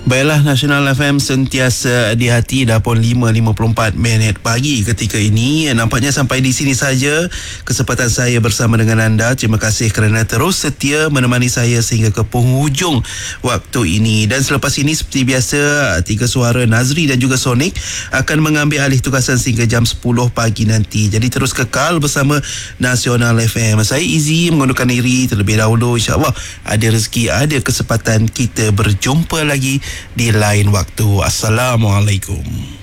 Baiklah, Nasional FM sentiasa di hati dah pun 5.54 pagi ketika ini. Nampaknya sampai di sini saja kesempatan saya bersama dengan anda. Terima kasih kerana terus setia menemani saya sehingga ke penghujung waktu ini. Dan selepas ini seperti biasa, tiga suara Nazri dan juga Sonic akan mengambil alih tugasan sehingga jam 10 pagi nanti. Jadi terus kekal bersama Nasional FM. Saya Izzy mengundurkan diri terlebih dahulu. InsyaAllah ada rezeki, ada kesempatan kita berjumpa lagi di lain waktu. Assalamualaikum.